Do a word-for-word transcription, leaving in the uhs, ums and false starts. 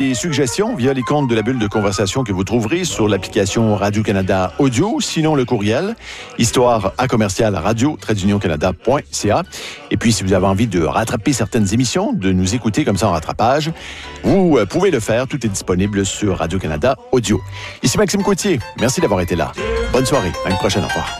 des suggestions via les comptes de la bulle de conversation que vous trouverez sur l'application Radio-Canada Audio, sinon le courriel, histoire à commercial radio tiret canada point c a. Et puis, si vous avez envie de rattraper certaines émissions, de nous écouter comme ça en rattrapage, vous pouvez le faire. Tout est disponible sur Radio-Canada Audio. Ici Maxime Coutier. Merci d'avoir été là. Bonne soirée. À une prochaine. Au revoir.